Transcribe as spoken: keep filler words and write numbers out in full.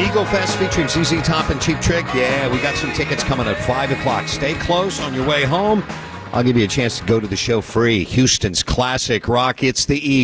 Eagle Fest featuring Z Z Top and Cheap Trick. Yeah, we got some tickets coming at five o'clock. Stay close on your way home. I'll give you a chance to go to the show free. Houston's classic rock. It's the Eagle.